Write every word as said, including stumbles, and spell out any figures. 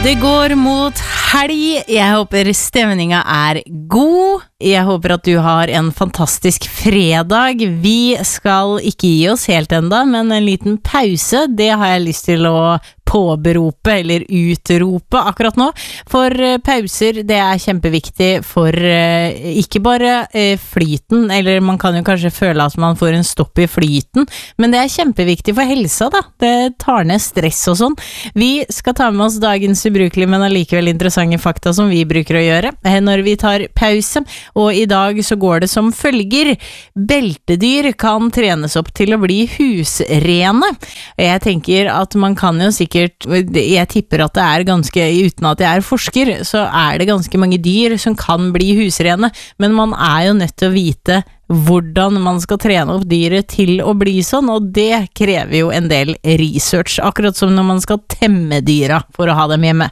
Det går mot helg. Jeg håper stemninga er god. Jeg håper at du har en fantastisk fredag. Vi skal ikke gi oss helt enda, men en liten pause, det har jeg lyst til å påberope eller utrope akkurat nå. For pauser, det er kjempeviktig for eh, ikke bare eh, flyten, eller man kan jo kanskje føle at man får en stopp i flyten, men det er kjempeviktig for helsa da. Det tar ned stress og sånn. Vi skal ta med oss dagens ubrukelige, men allikevel interessante fakta som vi bruker å gjøre når vi tar pause, og i dag så går det som følger. Beltedyr kan trenes opp til å bli husrene. Jeg tenker at man kan jo sikkert jeg tipper at det er ganske, uten at jeg er forsker, så er det ganske mange dyr som kan bli husrene, men man er jo nødt til å vite hvordan man skal trene opp dyret til å bli sånn, og det krever jo en del research, akkurat som når man skal temme dyra for å ha dem hjemme.